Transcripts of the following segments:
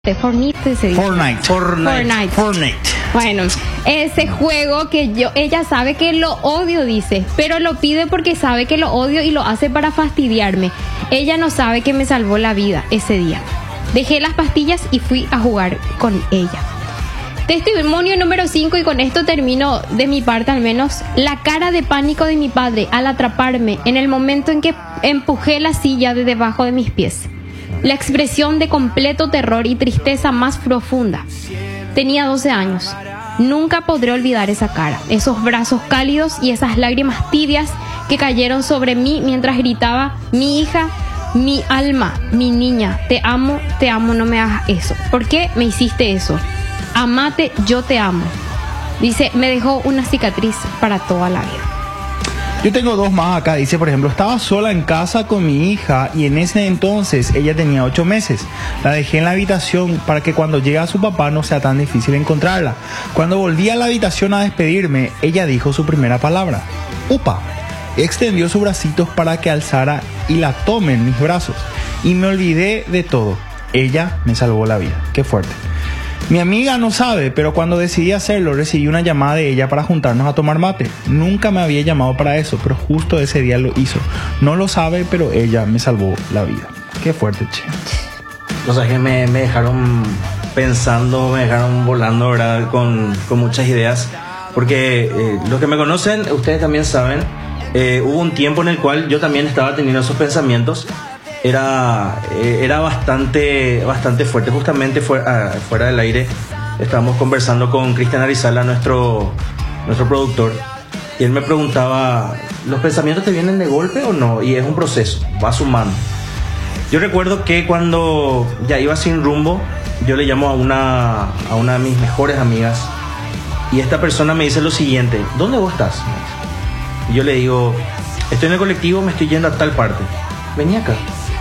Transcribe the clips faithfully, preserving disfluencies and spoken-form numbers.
Fortnite se dice. Fortnite. Fortnite. Fortnite. Fortnite. Bueno, ese juego que yo, ella sabe que lo odio, dice, pero lo pide porque sabe que lo odio y lo hace para fastidiarme. Ella no sabe que me salvó la vida ese día. Dejé las pastillas y fui a jugar con ella. Testimonio número cinco, y con esto termino de mi parte al menos. La cara de pánico de mi padre al atraparme en el momento en que empujé la silla de debajo de mis pies. La expresión de completo terror y tristeza más profunda. Tenía doce años. Nunca podré olvidar esa cara, esos brazos cálidos y esas lágrimas tibias que cayeron sobre mí mientras gritaba: mi hija, mi alma, mi niña, te amo, te amo, no me hagas eso. ¿Por qué me hiciste eso? Amate, yo te amo. Dice, me dejó una cicatriz para toda la vida. Yo tengo dos más acá. Dice, por ejemplo, estaba sola en casa con mi hija y en ese entonces ella tenía ocho meses. La dejé en la habitación para que cuando llegue a su papá no sea tan difícil encontrarla. Cuando volví a la habitación a despedirme, ella dijo su primera palabra: upa. Extendió sus bracitos para que alzara y la tome en mis brazos. Y me olvidé de todo. Ella me salvó la vida. Qué fuerte. Mi amiga no sabe, pero cuando decidí hacerlo recibí una llamada de ella para juntarnos a tomar mate. Nunca me había llamado para eso, pero justo ese día lo hizo. No lo sabe, pero ella me salvó la vida. Qué fuerte, che. O sea, que me, me dejaron pensando, me dejaron volando, ¿verdad? Con, con muchas ideas. Porque eh, los que me conocen, ustedes también saben, eh, hubo un tiempo en el cual yo también estaba teniendo esos pensamientos. Era, eh, era bastante, bastante fuerte. Justamente fuera, fuera del aire estábamos conversando con Cristian Arizala, nuestro, nuestro productor, y él me preguntaba: ¿los pensamientos te vienen de golpe o no? Y es un proceso, va sumando. Yo recuerdo que cuando ya iba sin rumbo, yo le llamo a una, a una de mis mejores amigas, y esta persona me dice lo siguiente: ¿dónde vos estás? Y yo le digo: estoy en el colectivo, me estoy yendo a tal parte. Vení acá.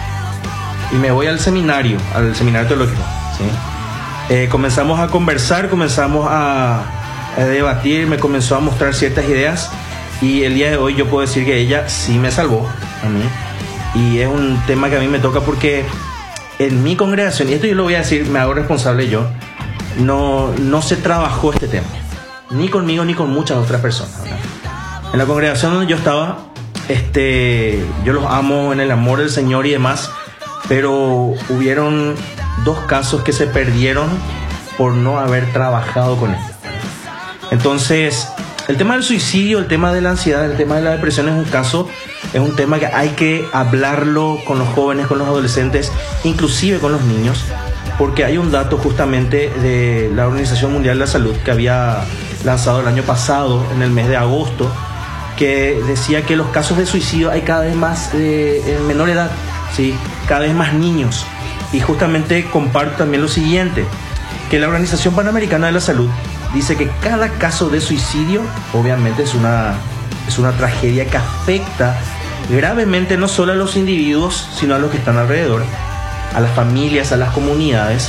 Y me voy al seminario, al seminario teológico, ¿sí? Eh, comenzamos a conversar, comenzamos a, a debatir, me comenzó a mostrar ciertas ideas, y el día de hoy yo puedo decir que ella sí me salvó a mí. Y es un tema que a mí me toca porque en mi congregación, y esto yo lo voy a decir, me hago responsable yo, no, no se trabajó este tema, ni conmigo ni con muchas otras personas, ¿verdad? En la congregación donde yo estaba, este, yo los amo en el amor del Señor y demás, pero hubieron dos casos que se perdieron por no haber trabajado con esto. Entonces, el tema del suicidio, el tema de la ansiedad, el tema de la depresión es un caso, es un tema que hay que hablarlo con los jóvenes, con los adolescentes, inclusive con los niños, porque hay un dato justamente de la Organización Mundial de la Salud que había lanzado el año pasado, en el mes de agosto, que decía que los casos de suicidio hay cada vez más eh, en menor edad, ¿sí? Cada vez más niños. Y justamente comparto también lo siguiente, que la Organización Panamericana de la Salud dice que cada caso de suicidio obviamente es una, es una tragedia que afecta gravemente no solo a los individuos, sino a los que están alrededor, a las familias, a las comunidades.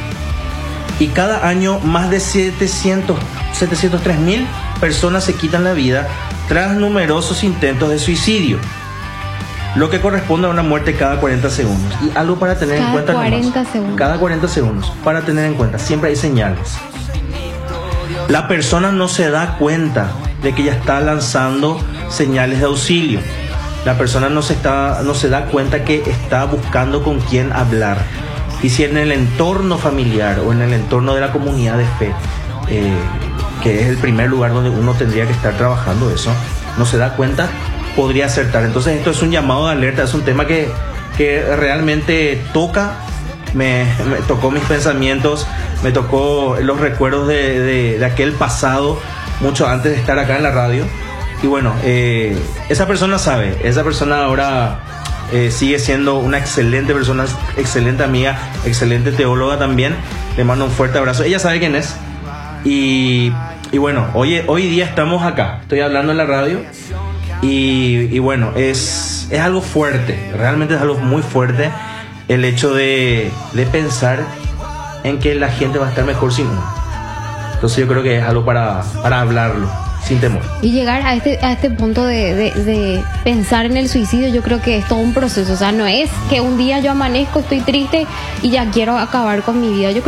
Y cada año más de setecientos, setecientos tres mil personas se quitan la vida tras numerosos intentos de suicidio, lo que corresponde a una muerte cada cuarenta segundos. Y algo para tener cada en cuenta cuarenta nomás, segundos. cada cuarenta segundos, para tener en cuenta, siempre hay señales. La persona no se da cuenta de que ya está lanzando señales de auxilio. La persona no se, está, no se da cuenta que está buscando con quién hablar. Y si en el entorno familiar o en el entorno de la comunidad de fe, eh, que es el primer lugar donde uno tendría que estar trabajando eso, no se da cuenta, podría acertar. Entonces esto es un llamado de alerta, es un tema que, que realmente toca, me, me tocó mis pensamientos, me tocó los recuerdos de, de, de aquel pasado, mucho antes de estar acá en la radio. Y bueno, eh, esa persona sabe, esa persona ahora eh, sigue siendo una excelente persona, excelente amiga, excelente teóloga también. Le mando un fuerte abrazo, ella sabe quién es. Y, y bueno, hoy, hoy día estamos acá, estoy hablando en la radio. Y, y bueno, es, es algo fuerte, realmente es algo muy fuerte el hecho de, de pensar en que la gente va a estar mejor sin uno. Entonces yo creo que es algo para, para hablarlo, sin temor. Y llegar a este, a este punto de, de, de pensar en el suicidio, yo creo que es todo un proceso. O sea, no es que un día yo amanezco, estoy triste y ya quiero acabar con mi vida. Yo